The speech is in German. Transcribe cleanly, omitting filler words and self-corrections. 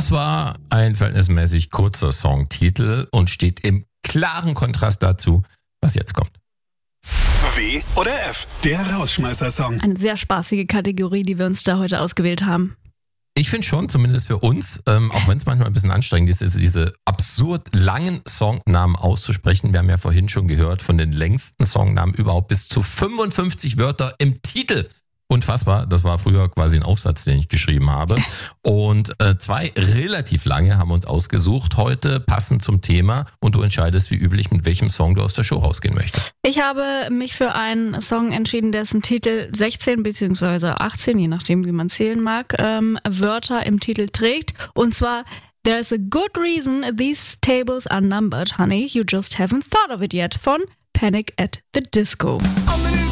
Das war ein verhältnismäßig kurzer Songtitel und steht im klaren Kontrast dazu, was jetzt kommt. W oder F, der Rausschmeißer-Song. Eine sehr spaßige Kategorie, die wir uns da heute ausgewählt haben. Ich finde schon, zumindest für uns, auch wenn es manchmal ein bisschen anstrengend ist, diese absurd langen Songnamen auszusprechen. Wir haben ja vorhin schon gehört von den längsten Songnamen überhaupt bis zu 55 Wörter im Titel. Unfassbar, das war früher quasi ein Aufsatz, den ich geschrieben habe. Und 2 relativ lange haben wir uns ausgesucht, heute passend zum Thema. Und du entscheidest wie üblich, mit welchem Song du aus der Show rausgehen möchtest. Ich habe mich für einen Song entschieden, dessen Titel 16 bzw. 18, je nachdem wie man zählen mag, Wörter im Titel trägt. Und zwar There's a good reason these tables are numbered, honey. You just haven't thought of it yet von Panic at the Disco.